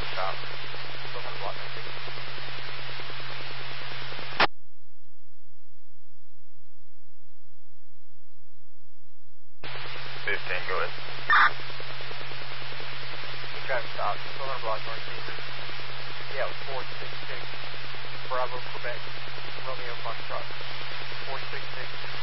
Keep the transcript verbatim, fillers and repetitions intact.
traffic stop. Still have a block number. fifteen, go ahead. The traffic stop, still have a block north Caesar. Yeah, it was four six six, Bravo, Quebec, Romeo Foxtrot. four six six.